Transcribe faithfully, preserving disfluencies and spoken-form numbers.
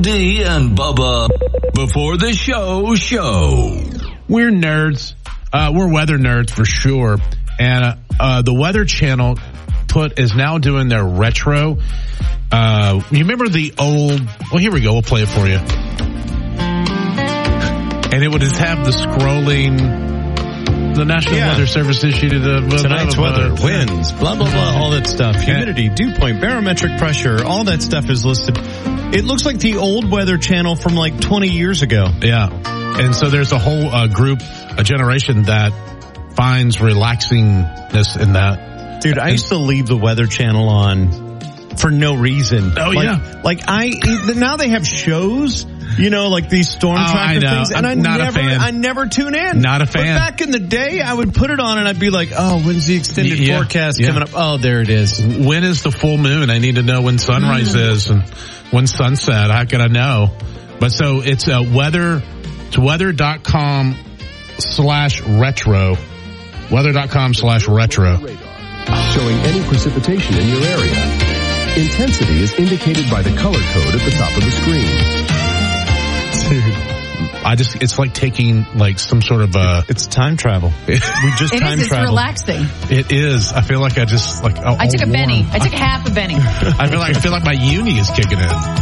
D and Bubba before the show show. We're nerds. Uh, we're weather nerds for sure. And uh, uh, the Weather Channel put is now doing their retro. Uh, you remember the old? Well, here we go. We'll play it for you. And it would just have the scrolling. The National yeah. Weather Service issued the blah, tonight's blah, blah, weather, blah. winds, blah blah blah, all that stuff. Humidity, dew point, barometric pressure, all that stuff is listed. It looks like the old Weather Channel from like twenty years ago. Yeah, and so there's a whole uh, group, a generation that finds relaxingness in that. Dude, I used to leave the Weather Channel on for no reason. Oh like, yeah, like I now they have shows. You know, like these storm oh, tracker things, and I'm I not never, a fan. I never tune in. Not a fan. But back in the day, I would put it on, and I'd be like, "Oh, when's the extended yeah, forecast yeah. coming up? Oh, there it is. When is the full moon? I need to know when sunrise mm. is and when sunset. How can I know?" But so it's uh, weather. It's weather.com slash retro. Weather.com slash retro. Showing any precipitation in your area. Intensity is indicated by the color code at the top of the screen. Dude, I just, it's like taking like some sort of a... It's time travel. We just it time is, it's travel. relaxing. It is. I feel like I just like... Oh, I took a warm. Benny. I took half a Benny. I feel like, I feel like my uni is kicking in.